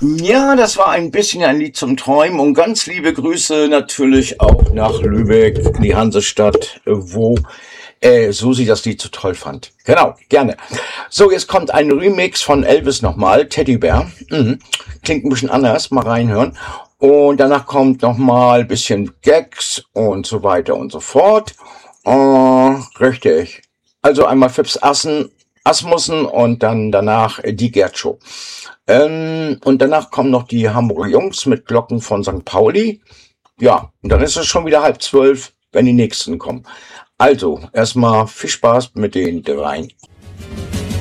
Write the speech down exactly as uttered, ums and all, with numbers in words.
Ja, das war ein bisschen ein Lied zum Träumen und ganz liebe Grüße natürlich auch nach Lübeck, in die Hansestadt, wo äh, Susi das Lied so toll fand. Genau, gerne. So, jetzt kommt ein Remix von Elvis nochmal, Teddybär. Mhm. Klingt ein bisschen anders, mal reinhören. Und danach kommt nochmal ein bisschen Gags und so weiter und so fort. Oh, richtig. Also einmal Fips Assen, Asmussen und dann danach äh, die Gerd Show. Ähm, und danach kommen noch die Hamburger Jungs mit Glocken von Sankt Pauli. Ja, und dann ist es schon wieder halb zwölf, wenn die nächsten kommen. Also, erstmal viel Spaß mit den dreien.